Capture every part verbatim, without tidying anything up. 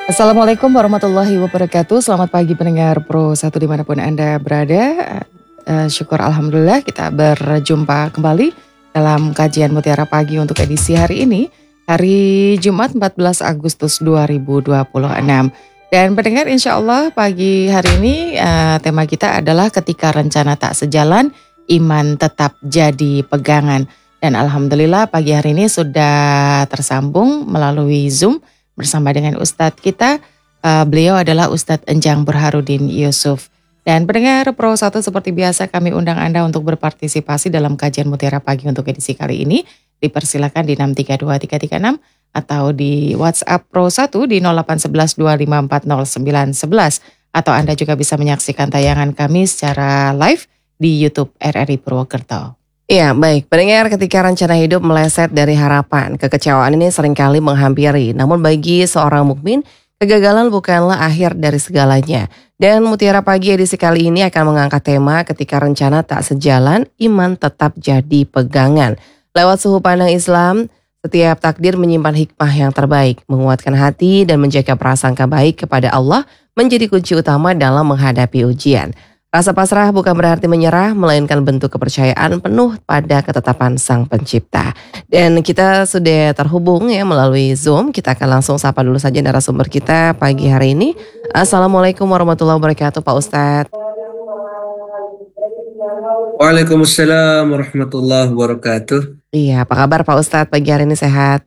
Assalamualaikum warahmatullahi wabarakatuh. Selamat pagi pendengar Pro satu dimanapun Anda berada. Uh, syukur Alhamdulillah kita berjumpa kembali dalam kajian Mutiara Pagi untuk edisi hari ini. Hari Jumat empat belas Agustus dua ribu dua puluh enam. Dan pendengar, insya Allah pagi hari ini uh, tema kita adalah ketika rencana tak sejalan, iman tetap jadi pegangan. Dan Alhamdulillah pagi hari ini sudah tersambung melalui Zoom bersama dengan Ustadz kita. Uh, beliau adalah Ustadz Enjang Burhanuddin Yusuf. Dan pendengar Pro satu seperti biasa kami undang Anda untuk berpartisipasi dalam kajian Mutiara Pagi untuk edisi kali ini. Dipersilakan di enam tiga dua tiga tiga enam atau di WhatsApp Pro satu di nol delapan satu satu dua lima empat nol sembilan satu satu. Atau Anda juga bisa menyaksikan tayangan kami secara live di YouTube R R I Purwokerto. Iya, baik. Pendengar, ketika rencana hidup meleset dari harapan, kekecewaan ini seringkali menghampiri. Namun bagi seorang mukmin, kegagalan bukanlah akhir dari segalanya. Dan Mutiara Pagi edisi kali ini akan mengangkat tema ketika rencana tak sejalan, iman tetap jadi pegangan. Lewat suhu pandang Islam, setiap takdir menyimpan hikmah yang terbaik, menguatkan hati dan menjaga prasangka baik kepada Allah menjadi kunci utama dalam menghadapi ujian. Rasa pasrah bukan berarti menyerah, melainkan bentuk kepercayaan penuh pada ketetapan Sang Pencipta. Dan kita sudah terhubung ya melalui Zoom. Kita akan langsung sapa dulu saja narasumber kita pagi hari ini. Assalamualaikum warahmatullahi wabarakatuh, Pak Ustadz. Waalaikumsalam warahmatullahi wabarakatuh. Iya, apa kabar Pak Ustadz pagi hari ini, sehat?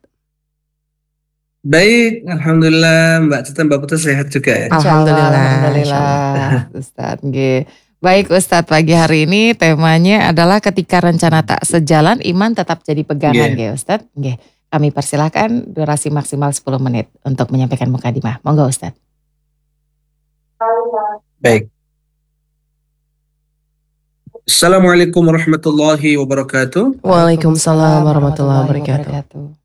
Baik, Alhamdulillah. Mbak Tita, Mbak Putu sehat juga ya? Alhamdulillah. Alhamdulillah Ustadz. Nggih. Baik Ustadz, pagi hari ini temanya adalah ketika rencana tak sejalan, iman tetap jadi pegangan. Nggih Ustadz. Nggih. Kami persilakan durasi maksimal sepuluh menit untuk menyampaikan mukadimah. Monggo Ustadz. Baik. Assalamualaikum warahmatullahi wabarakatuh. Waalaikumsalam warahmatullahi wabarakatuh.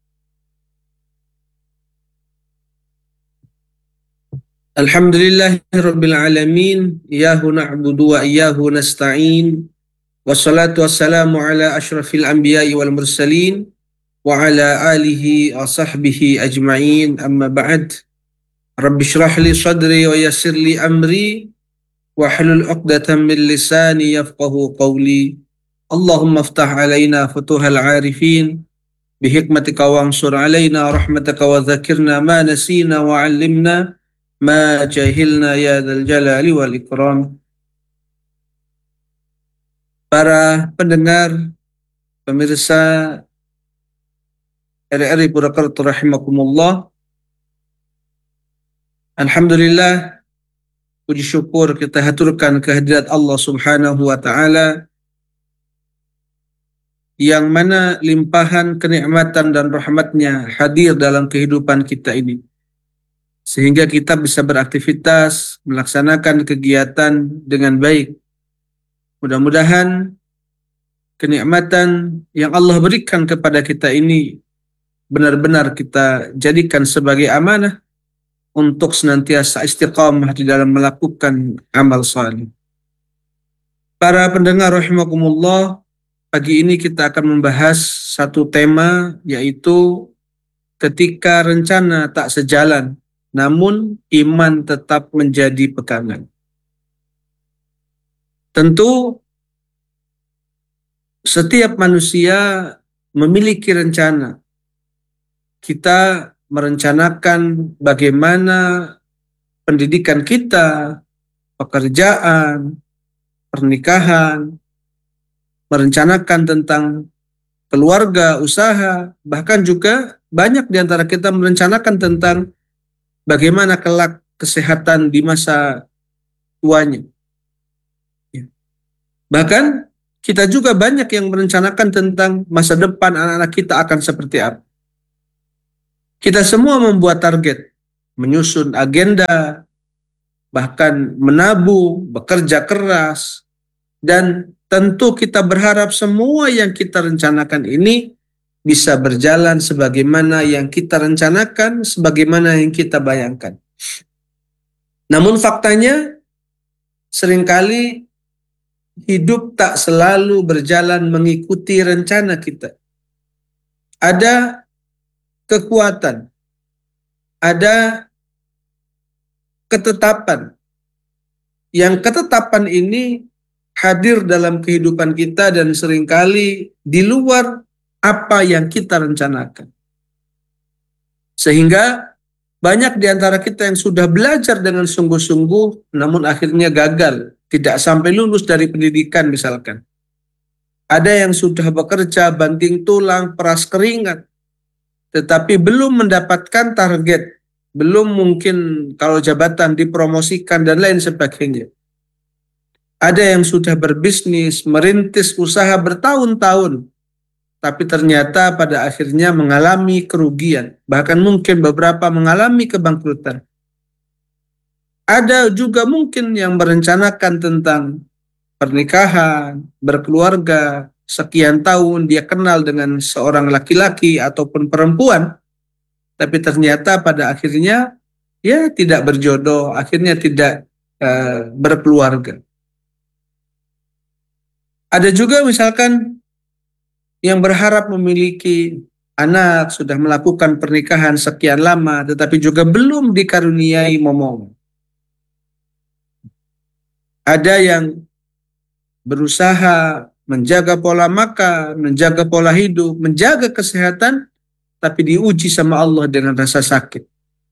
Alhamdulillahi rabbil alamin, iyyahu na'budu wa iyyahu nasta'in. Wassalatu wassalamu ala asyrafil anbiya'i wal mursalin wa ala alihi wa sahbihi ajma'in, amma ba'd. Rabbi shrah li sadri wa yassir li amri wa hlul 'uqdatam min lisani yafqahu qawli. Allahumma iftah alaina futuhal 'arifin bihikmatika wansur alaina rahmataka wa dzakirna ma nasina wa 'allimna ma jahilna ya dzal jalali wal ikram. Para pendengar, pemirsa R R I Purwokerto rahimakumullah. Alhamdulillah, puji syukur kita haturkan kehadirat Allah Subhanahu wa taala yang mana limpahan kenikmatan dan rahmatnya hadir dalam kehidupan kita ini, sehingga kita bisa beraktivitas, melaksanakan kegiatan dengan baik. Mudah-mudahan kenikmatan yang Allah berikan kepada kita ini benar-benar kita jadikan sebagai amanah untuk senantiasa istiqamah di dalam melakukan amal saleh. Para pendengar rahimakumullah, pagi ini kita akan membahas satu tema, yaitu ketika rencana tak sejalan, namun iman tetap menjadi pegangan. Tentu setiap manusia memiliki rencana. Kita merencanakan bagaimana pendidikan kita, pekerjaan, pernikahan, merencanakan tentang keluarga, usaha, bahkan juga banyak di antara kita merencanakan tentang bagaimana kelak kesehatan di masa tuanya. Bahkan kita juga banyak yang merencanakan tentang masa depan anak-anak kita akan seperti apa. Kita semua membuat target, menyusun agenda, bahkan menabung, bekerja keras, dan tentu kita berharap semua yang kita rencanakan ini bisa berjalan sebagaimana yang kita rencanakan, sebagaimana yang kita bayangkan. Namun faktanya, seringkali hidup tak selalu berjalan mengikuti rencana kita. Ada kekuatan, ada ketetapan. Yang ketetapan ini hadir dalam kehidupan kita dan seringkali di luar apa yang kita rencanakan. Sehingga banyak di antara kita yang sudah belajar dengan sungguh-sungguh namun akhirnya gagal, tidak sampai lulus dari pendidikan misalkan. Ada yang sudah bekerja banting tulang, peras keringat, tetapi belum mendapatkan target, belum mungkin kalau jabatan dipromosikan dan lain sebagainya. Ada yang sudah berbisnis, merintis usaha bertahun-tahun, tapi ternyata pada akhirnya mengalami kerugian, bahkan mungkin beberapa mengalami kebangkrutan. Ada juga mungkin yang merencanakan tentang pernikahan, berkeluarga, sekian tahun dia kenal dengan seorang laki-laki ataupun perempuan, tapi ternyata pada akhirnya ya tidak berjodoh, akhirnya tidak uh, berkeluarga. Ada juga misalkan yang berharap memiliki anak, sudah melakukan pernikahan sekian lama, tetapi juga belum dikaruniai momong. Ada yang berusaha menjaga pola makan, menjaga pola hidup, menjaga kesehatan, tapi diuji sama Allah dengan rasa sakit.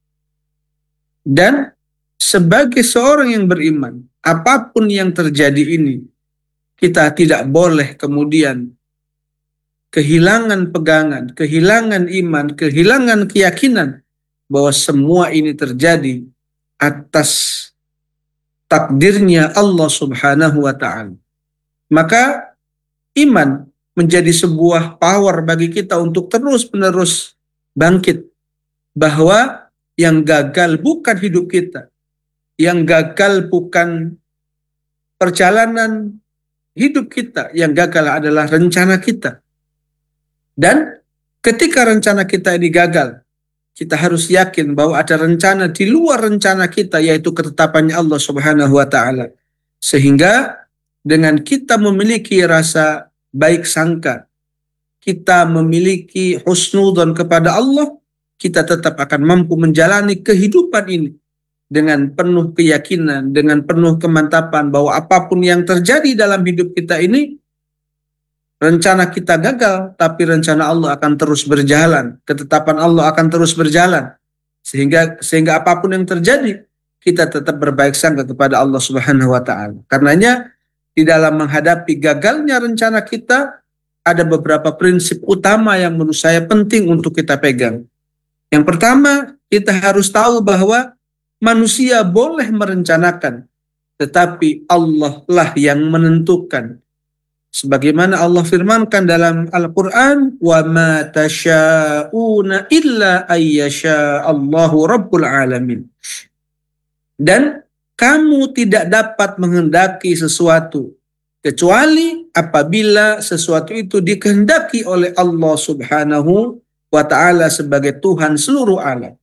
Dan sebagai seorang yang beriman, apapun yang terjadi ini, kita tidak boleh kemudian kehilangan pegangan, kehilangan iman, kehilangan keyakinan bahwa semua ini terjadi atas takdirnya Allah Subhanahu wa Ta'ala. Maka iman menjadi sebuah power bagi kita untuk terus-menerus bangkit, bahwa yang gagal bukan hidup kita, yang gagal bukan perjalanan hidup kita, yang gagal adalah rencana kita. Dan ketika rencana kita ini gagal, kita harus yakin bahwa ada rencana di luar rencana kita, yaitu ketetapannya Allah Subhanahu wa Ta'ala. Sehingga dengan kita memiliki rasa baik sangka, kita memiliki husnudzon kepada Allah, kita tetap akan mampu menjalani kehidupan ini dengan penuh keyakinan, dengan penuh kemantapan bahwa apapun yang terjadi dalam hidup kita ini, rencana kita gagal, tapi rencana Allah akan terus berjalan, ketetapan Allah akan terus berjalan, sehingga sehingga apapun yang terjadi, kita tetap berbaik sangka kepada Allah Subhanahu wa Ta'ala. Karenanya di dalam menghadapi gagalnya rencana kita, ada beberapa prinsip utama yang menurut saya penting untuk kita pegang. Yang pertama, kita harus tahu bahwa manusia boleh merencanakan, tetapi Allah lah yang menentukan. Sebagaimana Allah firmankan dalam Al-Quran, وَمَا تَشَاءُونَ إِلَّا أَيَّشَاءَ اللَّهُ رَبُّ الْعَالَمِينَ. Dan kamu tidak dapat menghendaki sesuatu kecuali apabila sesuatu itu dikehendaki oleh Allah Subhanahu wa Ta'ala sebagai Tuhan seluruh alam.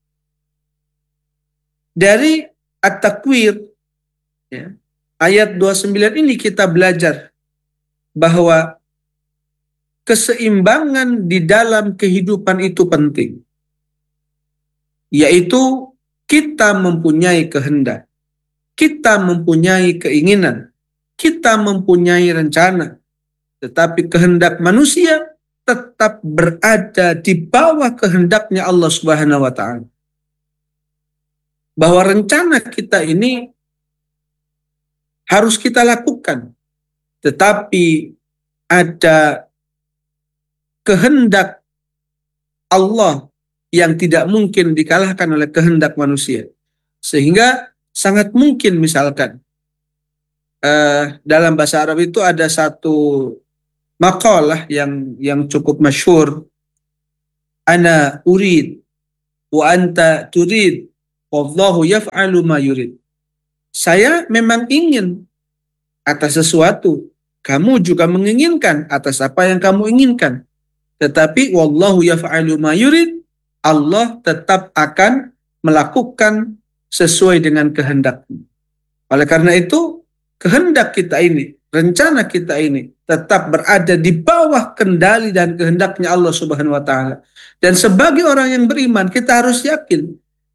Dari At-Takwir, ya, ayat dua puluh sembilan ini kita belajar bahwa keseimbangan di dalam kehidupan itu penting, yaitu kita mempunyai kehendak, kita mempunyai keinginan, kita mempunyai rencana, tetapi kehendak manusia tetap berada di bawah kehendaknya Allah Subhanahu wa Ta'ala. Bahwa rencana kita ini harus kita lakukan, tetapi ada kehendak Allah yang tidak mungkin dikalahkan oleh kehendak manusia. Sehingga sangat mungkin misalkan uh, dalam bahasa Arab itu ada satu maqalah yang yang cukup masyhur, ana urid wa anta turid wallahu yaf'alu ma yurid. Saya memang ingin atas sesuatu, kamu juga menginginkan atas apa yang kamu inginkan, tetapi wallahu yaf'alu ma yurid, Allah tetap akan melakukan sesuai dengan kehendaknya. Oleh karena itu, kehendak kita ini, rencana kita ini tetap berada di bawah kendali dan kehendaknya Allah Subhanahu wa Ta'ala. Dan sebagai orang yang beriman, kita harus yakin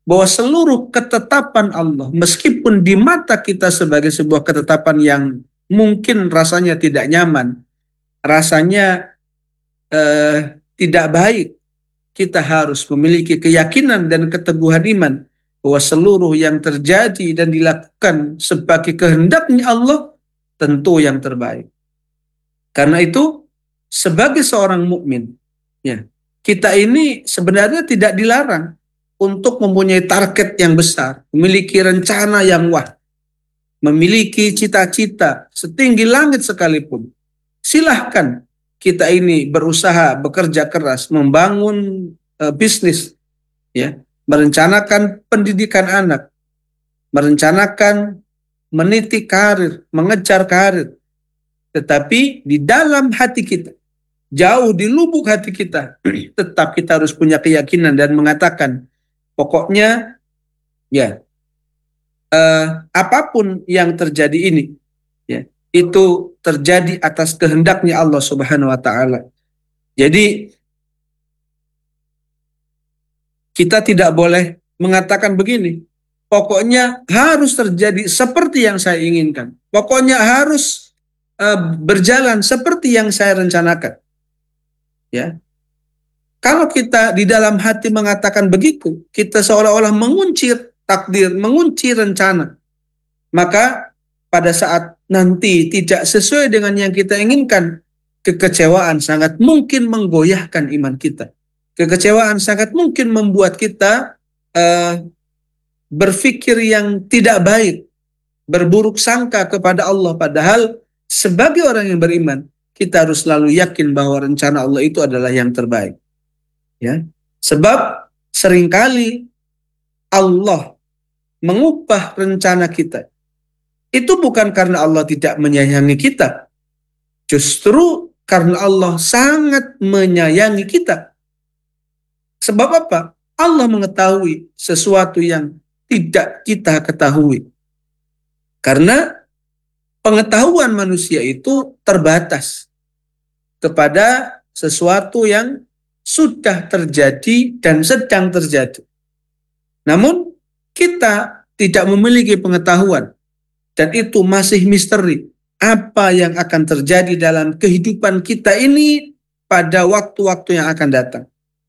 bahwa seluruh ketetapan Allah, meskipun di mata kita sebagai sebuah ketetapan yang mungkin rasanya tidak nyaman, rasanya eh, tidak baik, kita harus memiliki keyakinan dan keteguhan iman bahwa seluruh yang terjadi dan dilakukan sebagai kehendaknya Allah tentu yang terbaik. Karena itu, sebagai seorang mukmin, ya, kita ini sebenarnya tidak dilarang untuk mempunyai target yang besar, memiliki rencana yang wah, memiliki cita-cita setinggi langit sekalipun. Silahkan kita ini berusaha, bekerja keras, membangun uh, bisnis, ya, merencanakan pendidikan anak, merencanakan meniti karir, mengejar karir. Tetapi di dalam hati kita, jauh di lubuk hati kita, tetap kita harus punya keyakinan dan mengatakan, pokoknya ya eh, apapun yang terjadi ini, ya, itu terjadi atas kehendaknya Allah Subhanahu Wa Taala. Jadi kita tidak boleh mengatakan begini, pokoknya harus terjadi seperti yang saya inginkan, pokoknya harus uh, berjalan seperti yang saya rencanakan. Ya, kalau kita di dalam hati mengatakan begitu, kita seolah-olah mengunci takdir, mengunci rencana. Maka pada saat nanti tidak sesuai dengan yang kita inginkan, kekecewaan sangat mungkin menggoyahkan iman kita. Kekecewaan sangat mungkin membuat kita uh, berpikir yang tidak baik, berburuk sangka kepada Allah. Padahal sebagai orang yang beriman, kita harus selalu yakin bahwa rencana Allah itu adalah yang terbaik. Ya, sebab seringkali Allah mengubah rencana kita. Itu bukan karena Allah tidak menyayangi kita, justru karena Allah sangat menyayangi kita. Sebab apa? Allah mengetahui sesuatu yang tidak kita ketahui. Karena pengetahuan manusia itu terbatas kepada sesuatu yang sudah terjadi dan sedang terjadi. Namun kita tidak memiliki pengetahuan dan itu masih misteri. Apa yang akan terjadi dalam kehidupan kita ini pada waktu-waktu yang akan datang.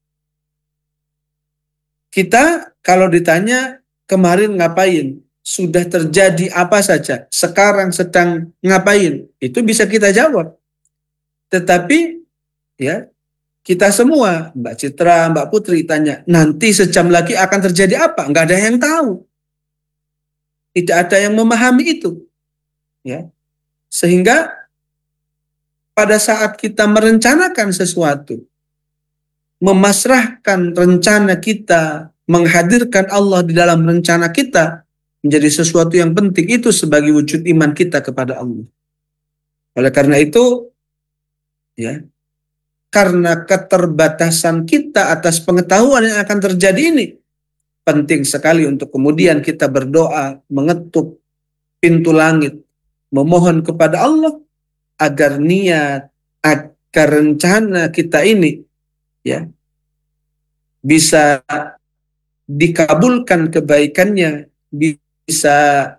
Kita kalau ditanya kemarin ngapain, sudah terjadi apa saja, sekarang sedang ngapain, itu bisa kita jawab. Tetapi ya, kita semua, Mbak Citra, Mbak Putri tanya, nanti sejam lagi akan terjadi apa? Nggak ada yang tahu. Tidak ada yang memahami itu. Ya. Sehingga pada saat kita merencanakan sesuatu, memasrahkan rencana kita, menghadirkan Allah di dalam rencana kita, menjadi sesuatu yang penting, itu sebagai wujud iman kita kepada Allah. Oleh karena itu, ya, karena keterbatasan kita atas pengetahuan yang akan terjadi ini, penting sekali untuk kemudian kita berdoa, mengetuk pintu langit, memohon kepada Allah agar niat, agar rencana kita ini, ya, bisa dikabulkan kebaikannya, bisa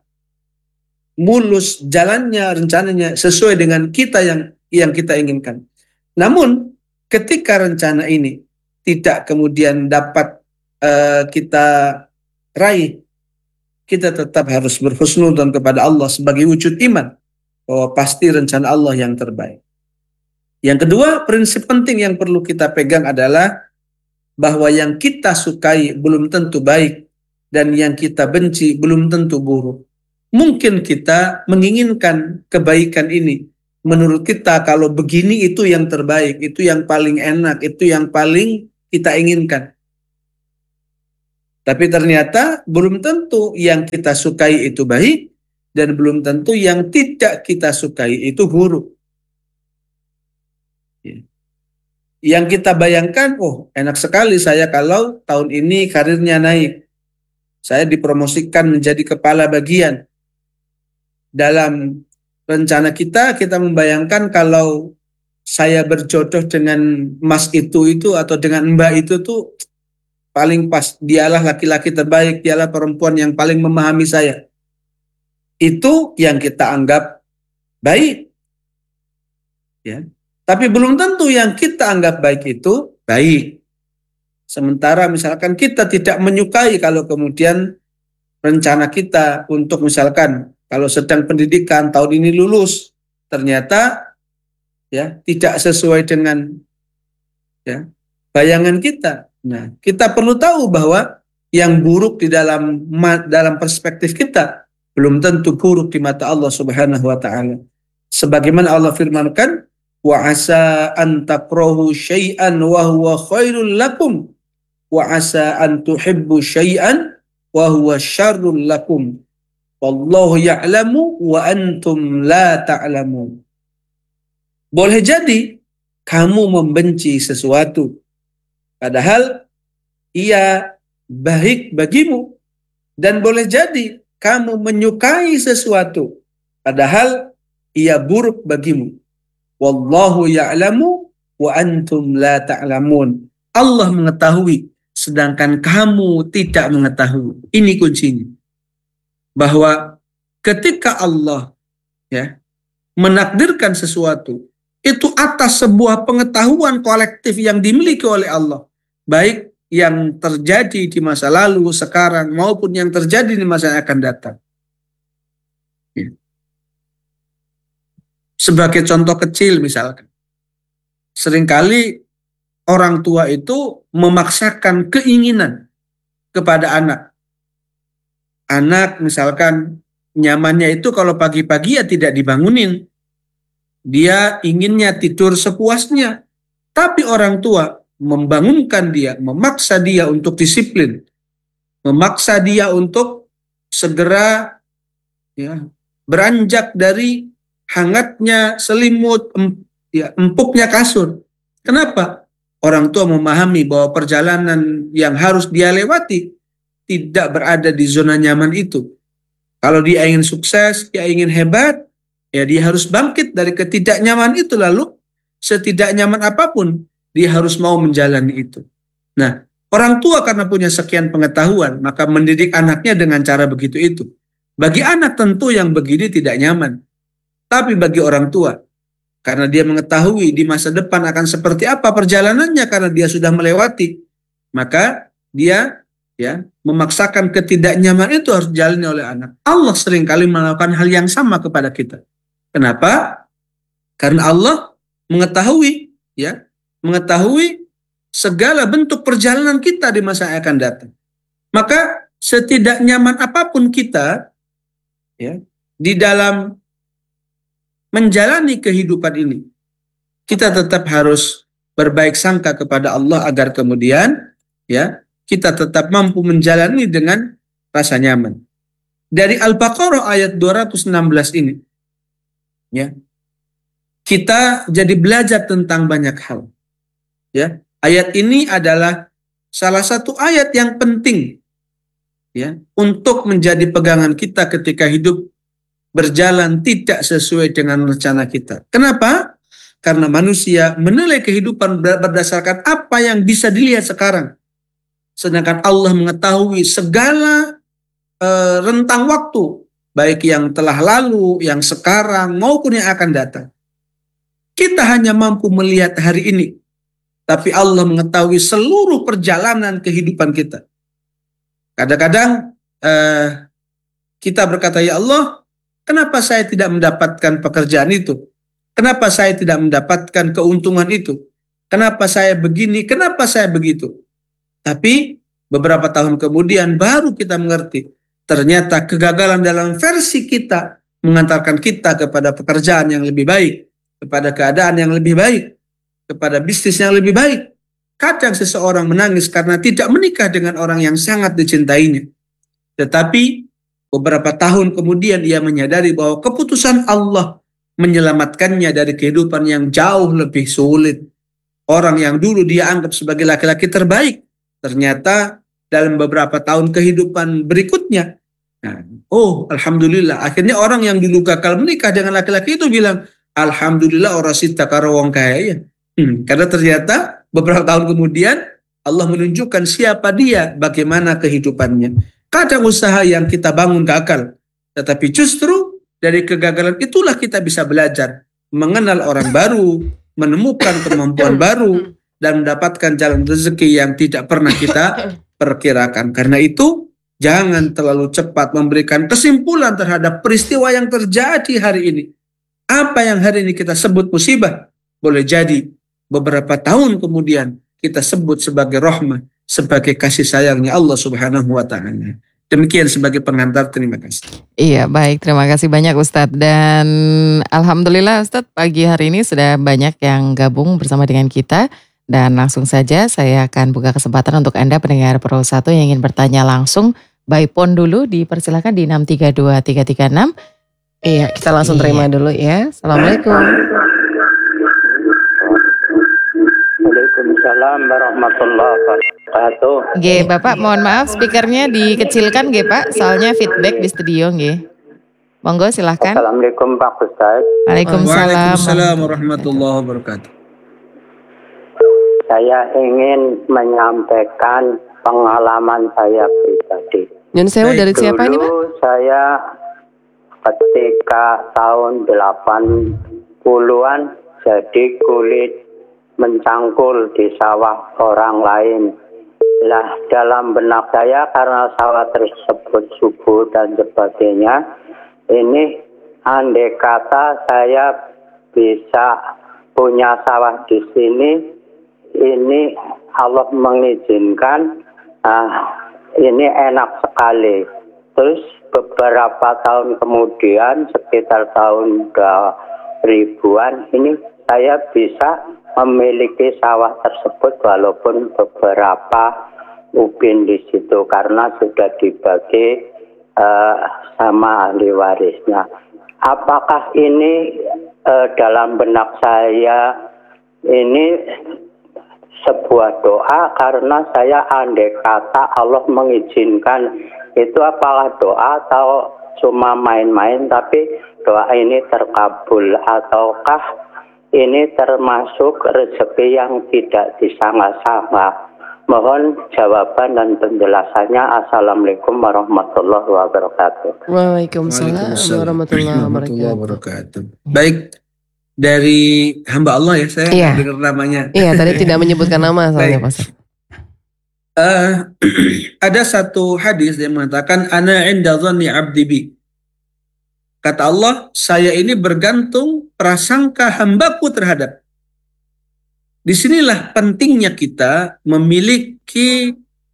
mulus jalannya, rencananya sesuai dengan kita yang yang kita inginkan. Namun ketika rencana ini tidak kemudian dapat uh, kita raih, kita tetap harus berhusnudzon kepada Allah sebagai wujud iman bahwa pasti rencana Allah yang terbaik. Yang kedua, prinsip penting yang perlu kita pegang adalah bahwa yang kita sukai belum tentu baik dan yang kita benci belum tentu buruk. Mungkin kita menginginkan kebaikan ini. Menurut kita kalau begini itu yang terbaik, itu yang paling enak, itu yang paling kita inginkan. Tapi ternyata belum tentu yang kita sukai itu baik dan belum tentu yang tidak kita sukai itu buruk. Yang kita bayangkan, oh enak sekali saya kalau tahun ini karirnya naik. Saya dipromosikan menjadi kepala bagian. Dalam rencana kita, kita membayangkan kalau saya berjodoh dengan mas itu itu atau dengan mbak itu tuh paling pas, dialah laki-laki terbaik, dialah perempuan yang paling memahami saya. Itu yang kita anggap baik. Ya. Tapi belum tentu yang kita anggap baik itu baik. Sementara misalkan kita tidak menyukai kalau kemudian rencana kita untuk misalkan kalau sedang pendidikan tahun ini lulus, ternyata ya tidak sesuai dengan ya bayangan kita. Nah, kita perlu tahu bahwa yang buruk di dalam dalam perspektif kita belum tentu buruk di mata Allah Subhanahu wa taala. Sebagaimana Allah firmankan, wa asa an takrahu syai'an wa huwa khairul lakum wa asa an tuhibbu syai'an wa huwa syarrul lakum. Wallahu ya'lamu wa antum la ta'lamun. Boleh jadi kamu membenci sesuatu padahal ia baik bagimu, dan boleh jadi kamu menyukai sesuatu padahal ia buruk bagimu. Wallahu ya'lamu wa antum la ta'lamun. Allah mengetahui sedangkan kamu tidak mengetahui. Ini kuncinya. Bahwa ketika Allah ya menakdirkan sesuatu itu atas sebuah pengetahuan kolektif yang dimiliki oleh Allah, baik yang terjadi di masa lalu, sekarang, maupun yang terjadi di masa yang akan datang. Ya. Sebagai contoh kecil misalkan, seringkali orang tua itu memaksakan keinginan kepada anak. Anak misalkan nyamannya itu kalau pagi-pagi ya tidak dibangunin. Dia inginnya tidur sepuasnya. Tapi orang tua membangunkan dia, memaksa dia untuk disiplin, memaksa dia untuk segera ya, beranjak dari hangatnya selimut, em, ya, empuknya kasur. Kenapa? Orang tua memahami bahwa perjalanan yang harus dia lewati tidak berada di zona nyaman itu. Kalau dia ingin sukses, dia ingin hebat, ya dia harus bangkit dari ketidaknyaman itu, lalu setidak nyaman apapun dia harus mau menjalani itu. Nah, orang tua karena punya sekian pengetahuan, maka mendidik anaknya dengan cara begitu itu. Bagi anak tentu yang begini tidak nyaman. Tapi bagi orang tua, karena dia mengetahui di masa depan akan seperti apa perjalanannya karena dia sudah melewati, maka dia ya memaksakan ketidaknyaman itu harus dijalani oleh anak. Allah seringkali melakukan hal yang sama kepada kita. Kenapa? Karena Allah mengetahui ya mengetahui segala bentuk perjalanan kita di masa yang akan datang. Maka setidak nyaman apapun kita ya di dalam menjalani kehidupan ini, kita tetap harus berbaik sangka kepada Allah agar kemudian ya kita tetap mampu menjalani dengan rasa nyaman. Dari Al-Baqarah ayat dua ratus enam belas ini ya kita jadi belajar tentang banyak hal. Ya, ayat ini adalah salah satu ayat yang penting ya untuk menjadi pegangan kita ketika hidup berjalan tidak sesuai dengan rencana kita. Kenapa? Karena manusia menilai kehidupan berdasarkan apa yang bisa dilihat sekarang. Sedangkan Allah mengetahui segala e, rentang waktu, baik yang telah lalu, yang sekarang, maupun yang akan datang. Kita hanya mampu melihat hari ini. Tapi Allah mengetahui seluruh perjalanan kehidupan kita. Kadang-kadang eh, kita berkata, ya Allah, kenapa saya tidak mendapatkan pekerjaan itu? Kenapa saya tidak mendapatkan keuntungan itu? Kenapa saya begini? Kenapa saya begitu? Tapi beberapa tahun kemudian baru kita mengerti. Ternyata kegagalan dalam versi kita mengantarkan kita kepada pekerjaan yang lebih baik, kepada keadaan yang lebih baik, kepada bisnis yang lebih baik. Kadang seseorang menangis karena tidak menikah dengan orang yang sangat dicintainya. Tetapi beberapa tahun kemudian ia menyadari bahwa keputusan Allah menyelamatkannya dari kehidupan yang jauh lebih sulit. Orang yang dulu dia anggap sebagai laki-laki terbaik, ternyata dalam beberapa tahun kehidupan berikutnya, nah, oh alhamdulillah, akhirnya orang yang dulu gagal menikah dengan laki-laki itu bilang, alhamdulillah orang sita karo wong kaya. Hmm, karena ternyata beberapa tahun kemudian Allah menunjukkan siapa dia, bagaimana kehidupannya. Kadang usaha yang kita bangun gagal, tetapi justru dari kegagalan itulah kita bisa belajar, mengenal orang baru, menemukan kemampuan baru, dan mendapatkan jalan rezeki yang tidak pernah kita perkirakan. Karena itu, jangan terlalu cepat memberikan kesimpulan terhadap peristiwa yang terjadi hari ini. Apa yang hari ini kita sebut musibah, boleh jadi beberapa tahun kemudian kita sebut sebagai rahmah, sebagai kasih sayangnya Allah Subhanahu wa Ta'ala. Demikian sebagai pengantar, terima kasih. Iya, baik, terima kasih banyak Ustadz. Dan alhamdulillah Ustadz, pagi hari ini sudah banyak yang gabung bersama dengan kita. Dan langsung saja saya akan buka kesempatan untuk Anda pendengar Pro satu yang ingin bertanya langsung. By phone dulu, dipersilakan di enam tiga dua tiga tiga enam. Iya, kita langsung terima dulu ya. Assalamualaikum. Waalaikumsalam warahmatullahi wabarakatuh. Nggih, Bapak mohon maaf speakernya dikecilkan nggih Pak, soalnya feedback di studio nggih. Monggo silahkan. Assalamualaikum Pak Ustaz. Waalaikumsalam. Waalaikumsalam warahmatullahi wabarakatuh. Saya ingin menyampaikan pengalaman saya pribadi. Nyun sewu dari siapa ini Pak? Dulu saya ketika tahun delapan puluhan jadi kulit mencangkul di sawah orang lain. Lah dalam benak saya karena sawah tersebut subur dan sebagainya, ini andai kata saya bisa punya sawah di sini, ini Allah mengizinkan, uh, ini enak sekali. Terus beberapa tahun kemudian, sekitar tahun dua ribuan, ini saya bisa memiliki sawah tersebut walaupun beberapa ubin di situ karena sudah dibagi uh, sama ahli warisnya. Apakah ini uh, dalam benak saya ini sebuah doa karena saya andai kata Allah mengizinkan, itu apakah doa atau cuma main-main, tapi doa ini terkabul ataukah ini termasuk rezeki yang tidak disangka-sangka? Mohon jawaban dan penjelasannya. Assalamualaikum warahmatullahi wabarakatuh. Waalaikumsalam warahmatullahi wabarakatuh. Baik, dari hamba Allah ya, saya iya. dengar namanya. Iya, tadi tidak menyebutkan nama soalnya Pak. Uh, ada satu hadis yang mengatakan ana inda dhanni abdi bi. Kata Allah, saya ini bergantung prasangka hambaku terhadap. Disinilah pentingnya kita memiliki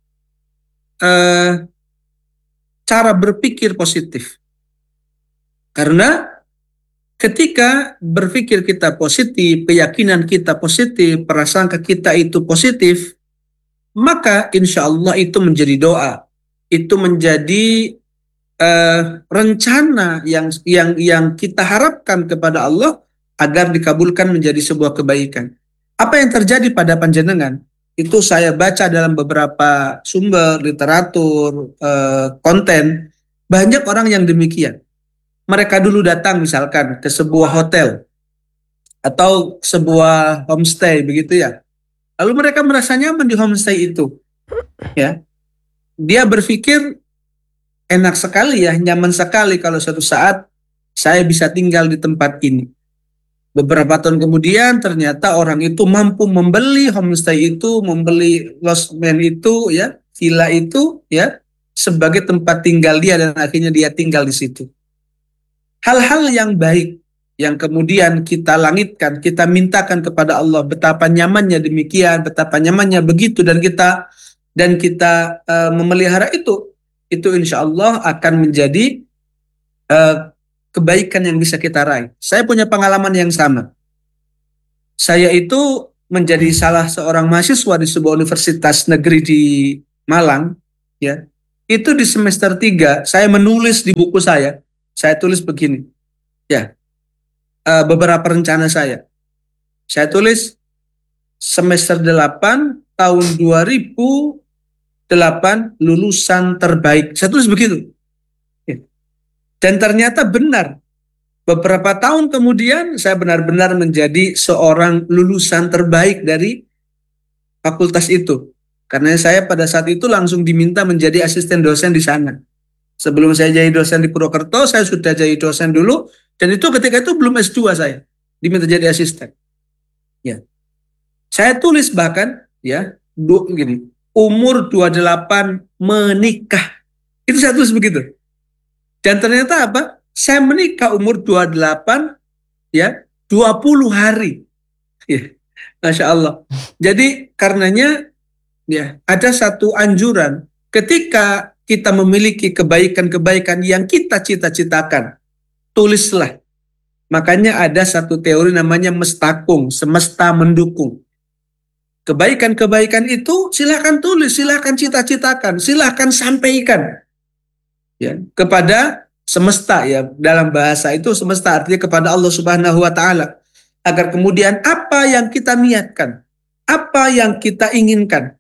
uh, cara berpikir positif. Karena ketika berpikir kita positif, keyakinan kita positif, prasangka kita itu positif, maka insya Allah itu menjadi doa, itu menjadi uh, rencana yang yang yang kita harapkan kepada Allah agar dikabulkan menjadi sebuah kebaikan. Apa yang terjadi pada panjenengan itu saya baca dalam beberapa sumber literatur, uh, konten, banyak orang yang demikian. Mereka dulu datang misalkan ke sebuah hotel atau sebuah homestay begitu ya. Lalu mereka merasa nyaman di homestay itu, ya. Dia berpikir enak sekali ya, nyaman sekali kalau suatu saat saya bisa tinggal di tempat ini. Beberapa tahun kemudian ternyata orang itu mampu membeli homestay itu, membeli losmen itu, ya, villa itu, ya, sebagai tempat tinggal dia dan akhirnya dia tinggal di situ. Hal-hal yang baik yang kemudian kita langitkan, kita mintakan kepada Allah betapa nyamannya demikian, betapa nyamannya begitu, dan kita dan kita uh, memelihara itu, itu insya Allah akan menjadi uh, kebaikan yang bisa kita raih. Saya punya pengalaman yang sama. Saya itu menjadi salah seorang mahasiswa di sebuah universitas negeri di Malang, ya. Itu di semester tiga, saya menulis di buku saya, saya tulis begini, ya. Uh, beberapa rencana saya. Saya tulis semester delapan tahun dua ribu delapan lulusan terbaik. Saya tulis begitu. Ya. Dan ternyata benar. Beberapa tahun kemudian saya benar-benar menjadi seorang lulusan terbaik dari fakultas itu. Karena saya pada saat itu langsung diminta menjadi asisten dosen di sana. Sebelum saya jadi dosen di Purwokerto, saya sudah jadi dosen dulu, dan itu ketika itu belum S dua saya, diminta jadi asisten. Ya. Saya tulis bahkan ya, du, gini, umur dua puluh delapan menikah. Itu saya tulis begitu. Dan ternyata apa? Saya menikah umur dua puluh delapan ya, dua puluh hari. Ya. Masya Allah. Jadi karenanya ya, ada satu anjuran ketika kita memiliki kebaikan-kebaikan yang kita cita-citakan, tulislah. Makanya ada satu teori namanya mestakung, semesta mendukung. Kebaikan-kebaikan itu silakan tulis, silakan cita-citakan, silakan sampaikan ya, kepada semesta ya. Dalam bahasa itu semesta artinya kepada Allah Subhanahu wa taala. Agar kemudian apa yang kita niatkan, apa yang kita inginkan,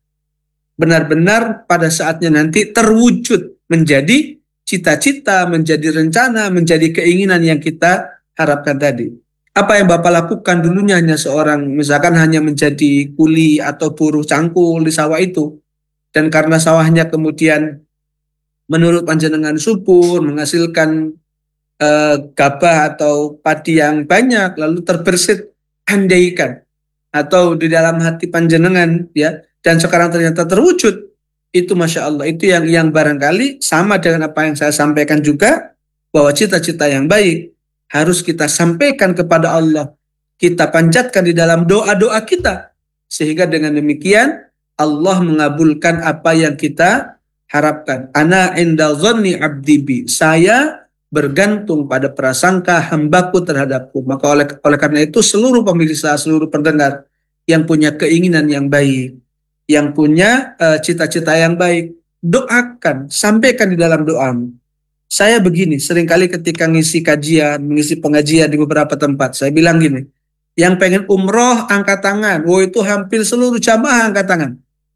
benar-benar pada saatnya nanti terwujud menjadi cita-cita, menjadi rencana, menjadi keinginan yang kita harapkan tadi. Apa yang Bapak lakukan dulunya hanya seorang, misalkan hanya menjadi kuli atau buruh cangkul di sawah itu, dan karena sawahnya kemudian menurut panjenengan subur, menghasilkan eh, gabah atau padi yang banyak, lalu terbersit, andaikan, atau di dalam hati panjenengan ya, dan sekarang ternyata terwujud, itu Masya Allah, itu yang yang barangkali sama dengan apa yang saya sampaikan juga, bahwa cita-cita yang baik harus kita sampaikan kepada Allah, kita panjatkan di dalam doa-doa kita, sehingga dengan demikian Allah mengabulkan apa yang kita harapkan. Ana inda dhanni abdi bi, saya bergantung pada prasangka hambaku terhadapku. Maka oleh oleh karena itu seluruh pemirsa, seluruh pendengar yang punya keinginan yang baik, yang punya uh, cita-cita yang baik, doakan, sampaikan di dalam doamu. Saya begini, seringkali ketika ngisi kajian, mengisi pengajian di beberapa tempat, saya bilang gini, yang pengen umroh angkat tangan. Oh, itu hampir seluruh jamaah angkat tangan.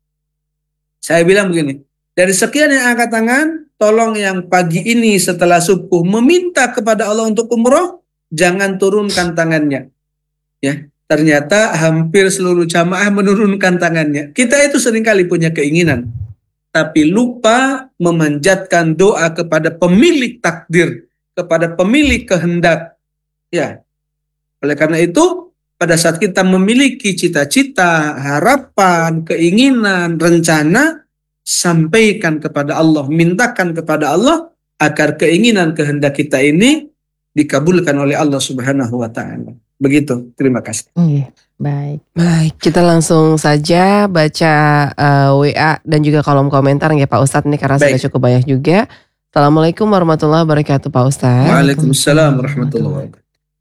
Saya bilang begini, dari sekian yang angkat tangan, tolong yang pagi ini setelah subuh meminta kepada Allah untuk umroh, jangan turunkan tangannya. Ya, ternyata hampir seluruh jamaah menurunkan tangannya. Kita itu seringkali punya keinginan, tapi lupa memanjatkan doa kepada pemilik takdir, kepada pemilik kehendak. Ya, oleh karena itu, pada saat kita memiliki cita-cita, harapan, keinginan, rencana, sampaikan kepada Allah, mintakan kepada Allah agar keinginan kehendak kita ini dikabulkan oleh Allah Subhanahu wa taala. Begitu. Terima kasih. Iya, baik. Baik, kita langsung saja baca uh, W A dan juga kolom komentar ya Pak Ustadz ini karena Baik. sudah cukup banyak juga. Assalamualaikum warahmatullahi wabarakatuh Pak Ustadz. Waalaikumsalam warahmatullahi wabarakatuh.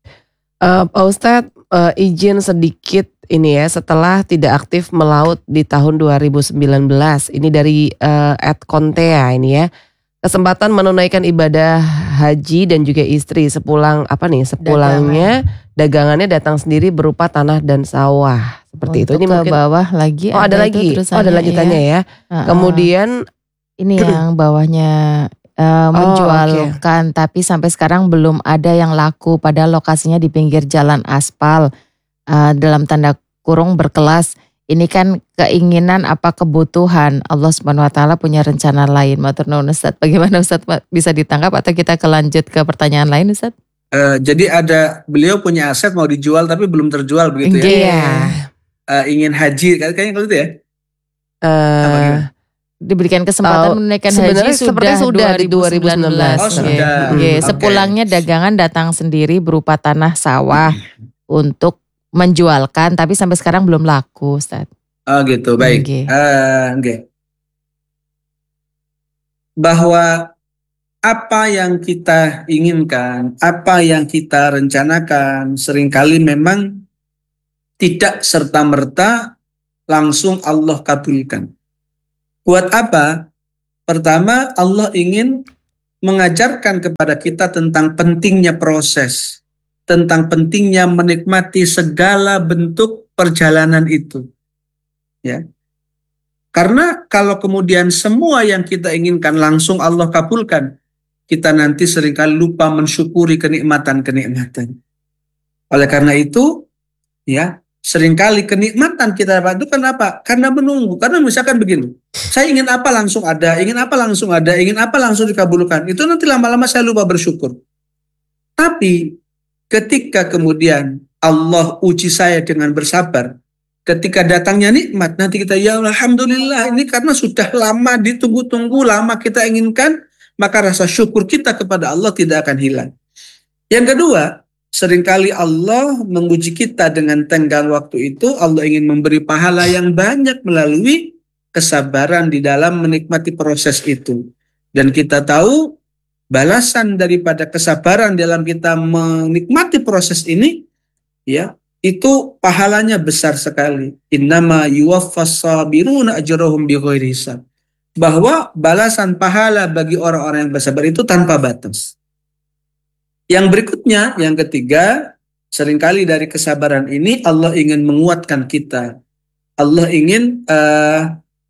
Uh, Pak Ustadz uh, izin sedikit ini ya, setelah tidak aktif melaut di tahun dua ribu sembilan belas, ini dari uh, Ed Kontea ini ya, kesempatan menunaikan ibadah haji dan juga istri sepulang apa nih sepulangnya dagangan. dagangannya datang sendiri berupa tanah dan sawah seperti Untuk itu. Ini ke mungkin bawah lagi. oh ada, lagi, oh ada lanjutannya ya. Uh-uh. Kemudian Ini yang bawahnya uh, menjualkan, tapi sampai sekarang belum ada yang laku. Padahal lokasinya di pinggir jalan aspal. Uh, dalam tanda kurung berkelas. Ini kan keinginan apa kebutuhan. Allah Subhanahu wa taala punya rencana lain. Matur nuwun Ustaz. Bagaimana Ustaz, bisa ditangkap atau kita kelanjut ke pertanyaan lain Ustaz? Uh, jadi ada, beliau punya aset mau dijual tapi belum terjual begitu ya. Iya. Uh, ingin haji kayaknya kalau itu ya. Uh, diberikan kesempatan Oh, menunaikan sebenarnya haji sepertinya sudah di dua ribu sembilan belas. Oh, sudah. Nggih. Hmm, Nggih, oke. sepulangnya dagangan datang sendiri berupa tanah sawah untuk menjualkan, tapi sampai sekarang belum laku Ustaz. Oh gitu, baik. Nggih. Uh, nggih. Bahwa apa yang kita inginkan, apa yang kita rencanakan, seringkali memang tidak serta-merta langsung Allah kabulkan. Buat apa? Pertama, Allah ingin mengajarkan kepada kita tentang pentingnya proses, tentang pentingnya menikmati segala bentuk perjalanan itu. Ya. Karena kalau kemudian semua yang kita inginkan langsung Allah kabulkan, kita nanti seringkali lupa mensyukuri kenikmatan-kenikmatan. Oleh karena itu, ya, Seringkali kenikmatan kita dapat itu kenapa? Karena menunggu. Karena misalkan begini, saya ingin apa langsung ada, ingin apa langsung ada, ingin apa langsung dikabulkan. Itu nanti lama-lama saya lupa bersyukur. Tapi ketika kemudian Allah uji saya dengan bersabar, ketika datangnya nikmat, nanti kita ya alhamdulillah, ini karena sudah lama ditunggu-tunggu, lama kita inginkan, maka rasa syukur kita kepada Allah tidak akan hilang. Yang kedua, seringkali Allah menguji kita dengan tenggang waktu itu. Allah ingin memberi pahala yang banyak melalui kesabaran di dalam menikmati proses itu. Dan kita tahu balasan daripada kesabaran dalam kita menikmati proses ini, ya, itu pahalanya besar sekali. Innama yuwaffas sabiruna ajrahum bighairi hisab. Bahwa balasan pahala bagi orang-orang yang bersabar itu tanpa batas. Yang berikutnya, yang ketiga, seringkali dari kesabaran ini Allah ingin menguatkan kita. Allah ingin uh,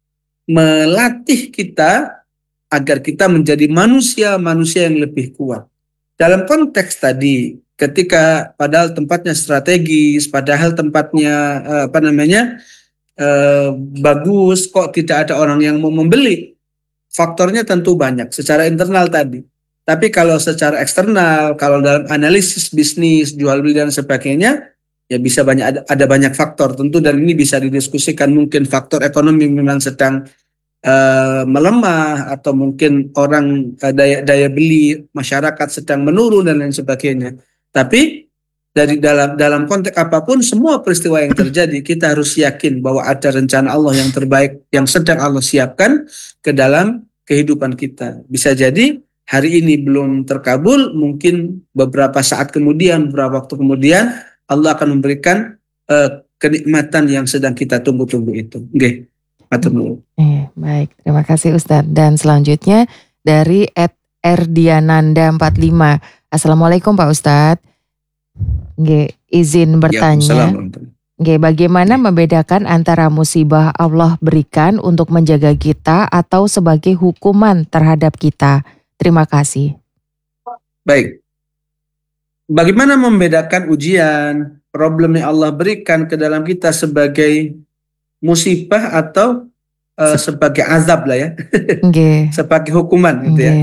melatih kita agar kita menjadi manusia-manusia yang lebih kuat. Dalam konteks tadi, ketika padahal tempatnya strategis, padahal tempatnya uh, apa namanya uh, bagus, kok tidak ada orang yang mau membeli? Faktornya tentu banyak. Secara internal tadi. Tapi kalau secara eksternal, kalau dalam analisis bisnis, jual beli dan sebagainya, ya bisa banyak ada, ada banyak faktor tentu, dan ini bisa didiskusikan. Mungkin faktor ekonomi memang sedang uh, melemah, atau mungkin orang uh, daya daya beli masyarakat sedang menurun dan lain sebagainya. Tapi dari dalam dalam konteks apapun, semua peristiwa yang terjadi kita harus yakin bahwa ada rencana Allah yang terbaik yang sedang Allah siapkan ke dalam kehidupan kita. Bisa jadi hari ini belum terkabul, mungkin beberapa saat kemudian, beberapa waktu kemudian Allah akan memberikan uh, kenikmatan yang sedang kita tunggu-tunggu itu. Oke, okay. eh, baik, terima kasih Ustadz. Dan selanjutnya dari et erdiananda empat puluh lima. Assalamualaikum Pak Ustadz. Oke, izin bertanya. Oke, bagaimana membedakan antara musibah Allah berikan untuk menjaga kita atau sebagai hukuman terhadap kita? Terima kasih. Baik. Bagaimana membedakan ujian, problem yang Allah berikan ke dalam kita sebagai musibah atau uh, sebagai azab lah ya. Okay. Sebagai hukuman gitu okay. ya.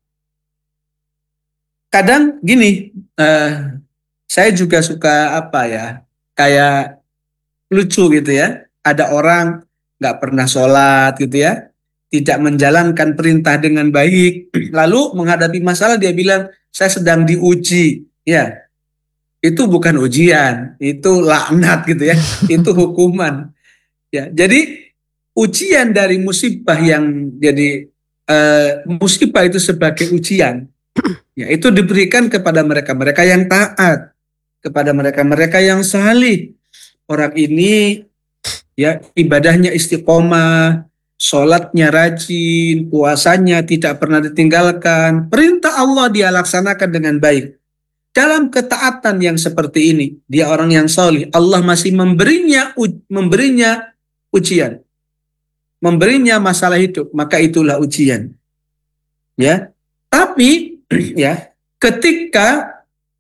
Kadang gini, uh, saya juga suka apa ya, kayak lucu gitu ya. Ada orang gak pernah sholat gitu ya, tidak menjalankan perintah dengan baik, lalu menghadapi masalah dia bilang, saya sedang diuji. Ya, itu bukan ujian, itu laknat gitu ya, itu hukuman. Ya, jadi ujian dari musibah yang jadi uh, musibah itu sebagai ujian, ya itu diberikan kepada mereka-mereka yang taat, kepada mereka-mereka yang salih. Orang ini ya ibadahnya istiqomah, sholatnya rajin, puasanya tidak pernah ditinggalkan, perintah Allah dia laksanakan dengan baik. Dalam ketaatan yang seperti ini, dia orang yang salih, Allah masih memberinya memberinya ujian, memberinya masalah hidup, maka itulah ujian. Ya, tapi ya ketika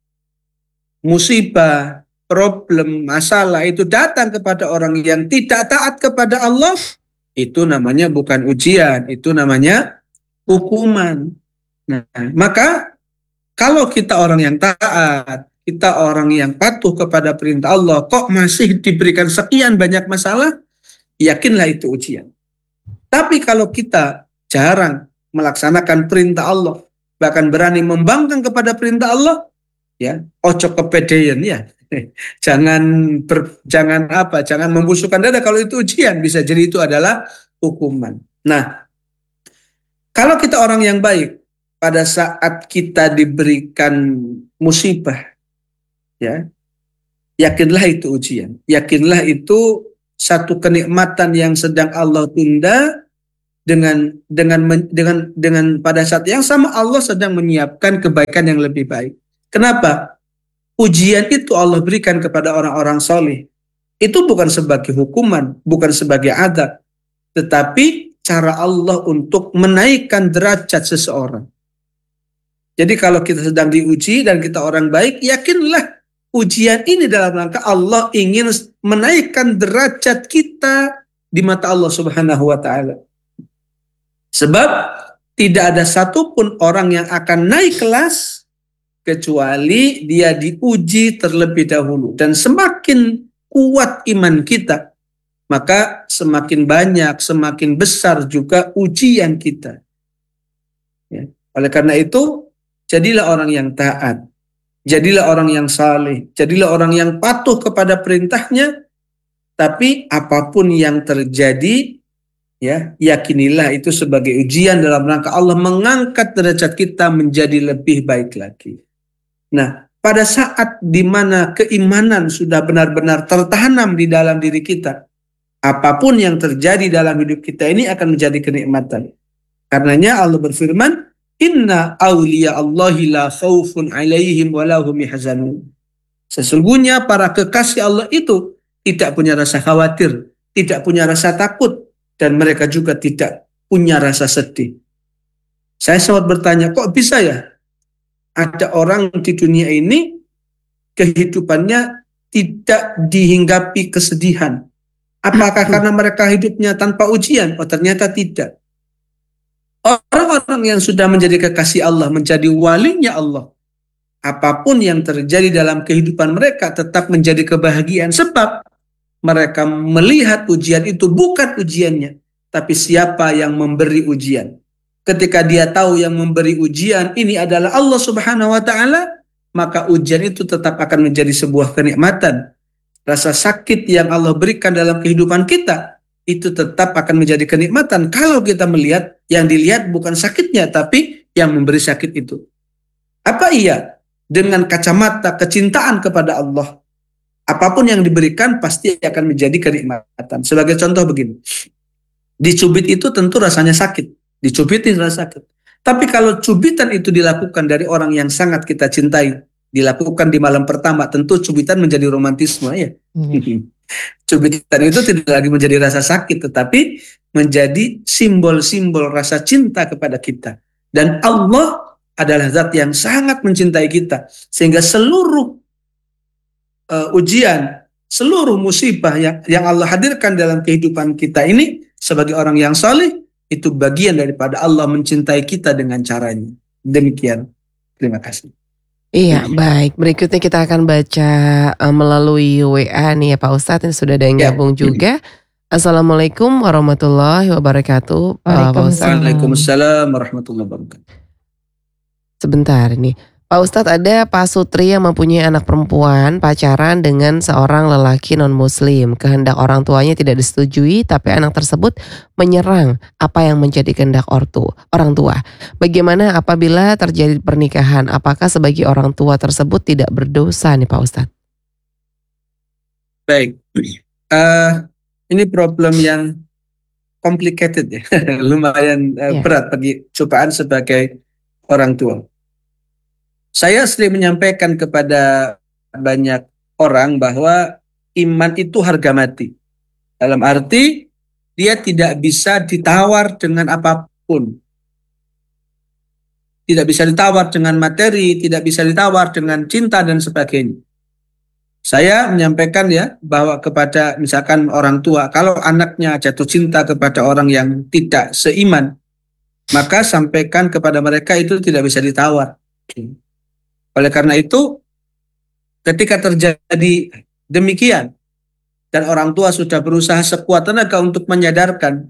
musibah, problem, masalah itu datang kepada orang yang tidak taat kepada Allah, itu namanya bukan ujian, itu namanya hukuman. Nah, maka kalau kita orang yang taat, kita orang yang patuh kepada perintah Allah, kok masih diberikan sekian banyak masalah, yakinlah itu ujian. Tapi kalau kita jarang melaksanakan perintah Allah, bahkan berani membangkang kepada perintah Allah, ya, ojo kepedean ya. Jangan ber, jangan apa, jangan membusukkan dada kalau itu ujian, bisa jadi itu adalah hukuman. Nah, kalau kita orang yang baik, pada saat kita diberikan musibah, ya, yakinlah itu ujian, yakinlah itu satu kenikmatan yang sedang Allah tunda, dengan dengan dengan dengan pada saat yang sama Allah sedang menyiapkan kebaikan yang lebih baik. Kenapa? Ujian itu Allah berikan kepada orang-orang soleh. Itu bukan sebagai hukuman, bukan sebagai adab, tetapi cara Allah untuk menaikkan derajat seseorang. Jadi kalau kita sedang diuji dan kita orang baik, yakinlah ujian ini dalam rangka Allah ingin menaikkan derajat kita di mata Allah Subhanahu wa taala. Sebab tidak ada satupun orang yang akan naik kelas kecuali dia diuji terlebih dahulu. Dan semakin kuat iman kita, maka semakin banyak, semakin besar juga ujian kita. Ya. Oleh karena itu, jadilah orang yang taat, jadilah orang yang saleh, jadilah orang yang patuh kepada perintahnya. Tapi apapun yang terjadi, ya, yakinilah itu sebagai ujian dalam rangka Allah mengangkat derajat kita menjadi lebih baik lagi. Nah, pada saat di mana keimanan sudah benar-benar tertanam di dalam diri kita, apapun yang terjadi dalam hidup kita ini akan menjadi kenikmatan. Karenanya Allah berfirman, Inna awliya Allahi la khawfun alaihim wa lahum yahzanun. Sesungguhnya para kekasih Allah itu tidak punya rasa khawatir, tidak punya rasa takut, dan mereka juga tidak punya rasa sedih. Saya sempat bertanya, kok bisa ya ada orang di dunia ini kehidupannya tidak dihinggapi kesedihan? Apakah karena mereka hidupnya tanpa ujian? Oh, ternyata tidak. Orang-orang yang sudah menjadi kekasih Allah, menjadi walinya Allah, apapun yang terjadi dalam kehidupan mereka tetap menjadi kebahagiaan. Sebab mereka melihat ujian itu bukan ujiannya, tapi siapa yang memberi ujian. Ketika dia tahu yang memberi ujian ini adalah Allah Subhanahu wa taala, maka ujian itu tetap akan menjadi sebuah kenikmatan. Rasa sakit yang Allah berikan dalam kehidupan kita itu tetap akan menjadi kenikmatan kalau kita melihat yang dilihat bukan sakitnya, tapi yang memberi sakit itu. Apa iya? Dengan kacamata kecintaan kepada Allah, apapun yang diberikan pasti akan menjadi kenikmatan. Sebagai contoh begini, dicubit itu tentu rasanya sakit, dicubitin rasa sakit. Tapi kalau cubitan itu dilakukan dari orang yang sangat kita cintai, dilakukan di malam pertama, tentu cubitan menjadi romantisme ya. Hmm. Cubitan itu tidak lagi menjadi rasa sakit, tetapi menjadi simbol-simbol rasa cinta kepada kita. Dan Allah adalah zat yang sangat mencintai kita, sehingga seluruh uh, ujian, seluruh musibah yang, yang Allah hadirkan dalam kehidupan kita ini sebagai orang yang saleh, itu bagian daripada Allah mencintai kita dengan caranya. Demikian. Terima kasih. Iya, baik. Berikutnya kita akan baca uh, melalui W A nih ya Pak Ustadz, yang sudah ada yang gabung ya. Juga. Assalamualaikum warahmatullahi wabarakatuh. Waalaikumsalam. Waalaikumsalam warahmatullahi wabarakatuh. Sebentar nih. Pak Ustadz, ada Pak Sutri yang mempunyai anak perempuan pacaran dengan seorang lelaki non-muslim. Kehendak orang tuanya tidak disetujui, tapi anak tersebut menyerang apa yang menjadi kehendak ortu, orang tua. Bagaimana apabila terjadi pernikahan? Apakah sebagai orang tua tersebut tidak berdosa nih Pak Ustadz? Baik, uh, ini problem yang complicated ya, lumayan uh, yeah. berat bagi cobaan sebagai orang tua. Saya sering menyampaikan kepada banyak orang bahwa iman itu harga mati. Dalam arti dia tidak bisa ditawar dengan apapun. Tidak bisa ditawar dengan materi, tidak bisa ditawar dengan cinta dan sebagainya. Saya menyampaikan ya bahwa kepada misalkan orang tua, kalau anaknya jatuh cinta kepada orang yang tidak seiman, maka sampaikan kepada mereka itu tidak bisa ditawar. Oleh karena itu, ketika terjadi demikian, dan orang tua sudah berusaha sekuat tenaga untuk menyadarkan,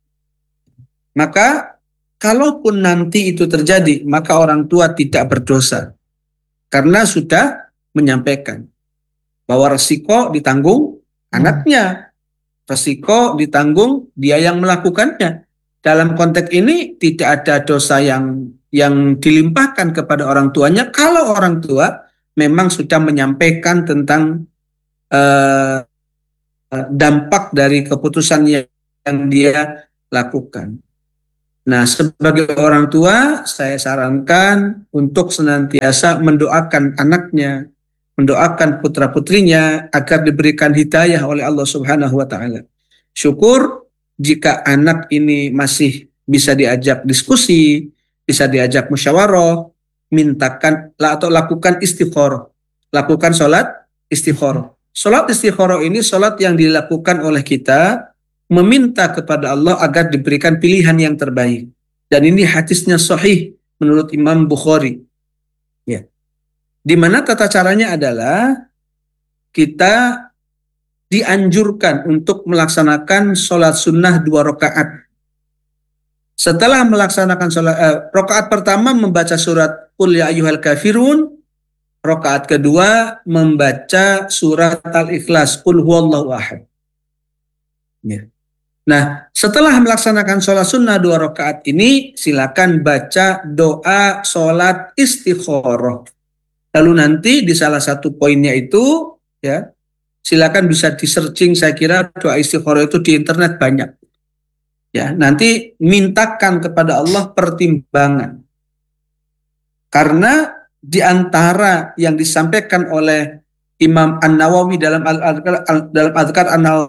maka kalaupun nanti itu terjadi, maka orang tua tidak berdosa. Karena sudah menyampaikan bahwa resiko ditanggung anaknya, resiko ditanggung dia yang melakukannya. Dalam konteks ini tidak ada dosa yang yang dilimpahkan kepada orang tuanya kalau orang tua memang sudah menyampaikan tentang uh, dampak dari keputusan yang, yang dia lakukan. Nah, sebagai orang tua saya sarankan untuk senantiasa mendoakan anaknya, mendoakan putra-putrinya agar diberikan hidayah oleh Allah Subhanahu wa taala. Syukur jika anak ini masih bisa diajak diskusi, bisa diajak musyawarah, mintakan atau lakukan istikharah. lakukan sholat istikharah. Sholat istikharah ini sholat yang dilakukan oleh kita meminta kepada Allah agar diberikan pilihan yang terbaik. Dan ini hadisnya sahih menurut Imam Bukhari. Ya. Di mana tata caranya adalah kita dianjurkan untuk melaksanakan sholat sunnah dua rakaat. Setelah melaksanakan sholat, eh, rakaat pertama membaca surat Qul ya ayyuhal kafirun. Rakaat kedua membaca surat Al-Ikhlas, Qul huwallahu ahad. Ya. Nah, setelah melaksanakan sholat sunnah dua rakaat ini, silakan baca doa sholat istikharah. Lalu nanti di salah satu poinnya itu, ya, silakan bisa di searching. Saya kira doa istikharah itu di internet banyak. Ya, nanti mintakan kepada Allah pertimbangan. Karena di antara yang disampaikan oleh Imam An-Nawawi dalam Al-Adhkar, dalam Adhkar An-Nawawi,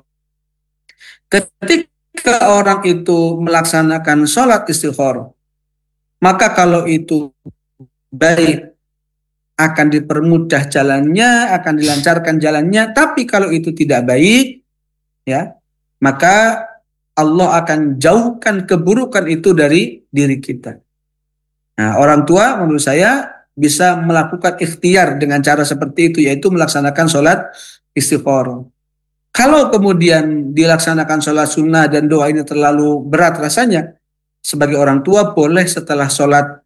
ketika orang itu melaksanakan sholat istikharah, maka kalau itu baik akan dipermudah jalannya, akan dilancarkan jalannya. Tapi kalau itu tidak baik, ya, maka Allah akan jauhkan keburukan itu dari diri kita. Nah, orang tua menurut saya bisa melakukan ikhtiar dengan cara seperti itu, yaitu melaksanakan sholat istikharah. Kalau kemudian dilaksanakan sholat sunnah dan doa ini terlalu berat rasanya, sebagai orang tua boleh setelah sholat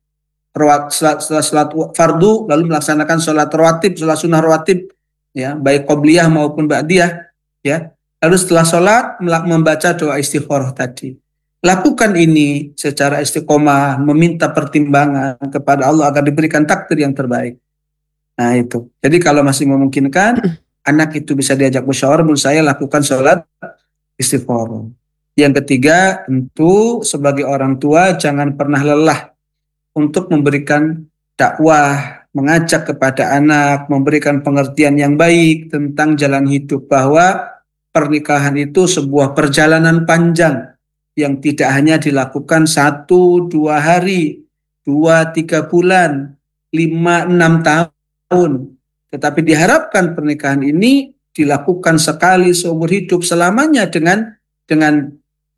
setelah sholat fardu lalu melaksanakan sholat rawatib, sholat sunnah rawatib, ya, baik qobliyah maupun ba'diyah, ya. Lalu setelah sholat membaca doa istikharah tadi. Lakukan ini secara istiqomah, meminta pertimbangan kepada Allah agar diberikan takdir yang terbaik. Nah itu. Jadi kalau masih memungkinkan, anak itu bisa diajak musyawarah, menurut saya lakukan sholat istikharah. Yang ketiga, tentu sebagai orang tua jangan pernah lelah untuk memberikan dakwah, mengajak kepada anak, memberikan pengertian yang baik tentang jalan hidup, bahwa pernikahan itu sebuah perjalanan panjang yang tidak hanya dilakukan satu, dua hari, dua, tiga bulan, lima, enam tahun. Tetapi diharapkan pernikahan ini dilakukan sekali seumur hidup, selamanya dengan dengan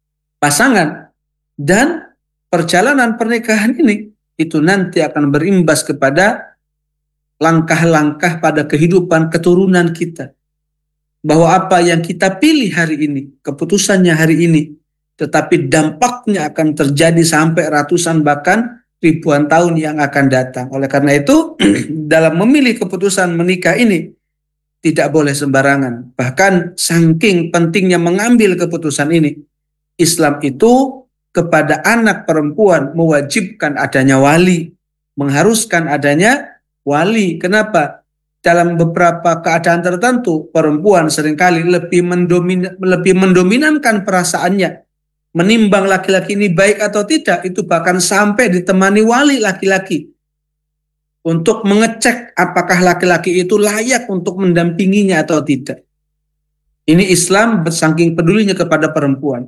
pasangan. Dan perjalanan pernikahan ini itu nanti akan berimbas kepada langkah-langkah pada kehidupan keturunan kita. Bahwa apa yang kita pilih hari ini, keputusannya hari ini, tetapi dampaknya akan terjadi sampai ratusan bahkan ribuan tahun yang akan datang. Oleh karena itu, dalam memilih keputusan menikah ini tidak boleh sembarangan. Bahkan saking pentingnya mengambil keputusan ini, Islam itu kepada anak perempuan mewajibkan adanya wali, mengharuskan adanya wali. Kenapa? Dalam beberapa keadaan tertentu, perempuan seringkali lebih mendomin, lebih mendominankan perasaannya, menimbang laki-laki ini baik atau tidak. Itu bahkan sampai ditemani wali laki-laki untuk mengecek apakah laki-laki itu layak untuk mendampinginya atau tidak. Ini Islam saking pedulinya kepada perempuan.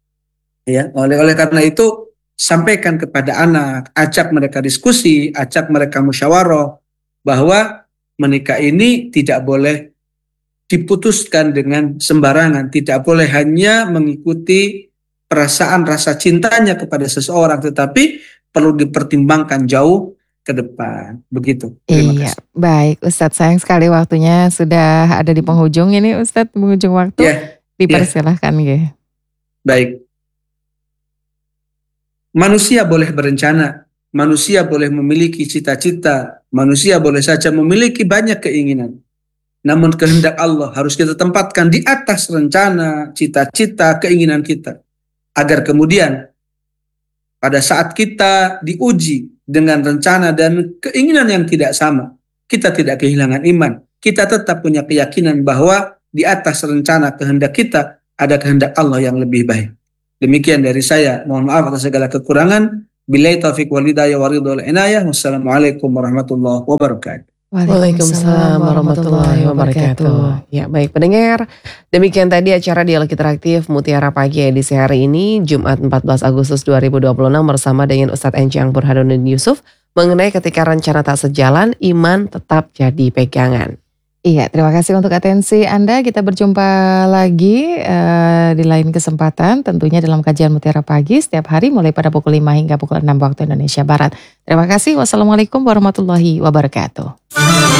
Ya, oleh oleh karena itu sampaikan kepada anak, ajak mereka diskusi, ajak mereka musyawarah bahwa menikah ini tidak boleh diputuskan dengan sembarangan, tidak boleh hanya mengikuti perasaan rasa cintanya kepada seseorang, tetapi perlu dipertimbangkan jauh ke depan. Begitu. Terima Iya, kasih. baik Ustadz, sayang sekali waktunya sudah ada di penghujung ini Ustadz, penghujung waktu. Ya, Dipersilahkan ya. Baik. Manusia boleh berencana, manusia boleh memiliki cita-cita, manusia boleh saja memiliki banyak keinginan. Namun kehendak Allah harus kita tempatkan di atas rencana, cita-cita, keinginan kita. Agar kemudian pada saat kita diuji dengan rencana dan keinginan yang tidak sama, kita tidak kehilangan iman. Kita tetap punya keyakinan bahwa di atas rencana kehendak kita ada kehendak Allah yang lebih baik. Demikian dari saya. Mohon maaf atas segala kekurangan. Billahi taufiq wal hidayah wa ridha wal inayah. Wassalamualaikum warahmatullahi wabarakatuh. Waalaikumsalam warahmatullahi wabarakatuh. Ya, baik pendengar, demikian tadi acara Dialog Interaktif Mutiara Pagi edisi hari ini Jumat empat belas Agustus dua ribu dua puluh enam bersama dengan Ustadz Encang Burhanuddin Yusuf mengenai ketika rencana tak sejalan, iman tetap jadi pegangan. Iya, terima kasih untuk atensi Anda. Kita berjumpa lagi uh, di lain kesempatan, tentunya dalam kajian Mutiara Pagi setiap hari mulai pada pukul lima hingga pukul enam waktu Indonesia Barat. Terima kasih. Wassalamualaikum warahmatullahi wabarakatuh.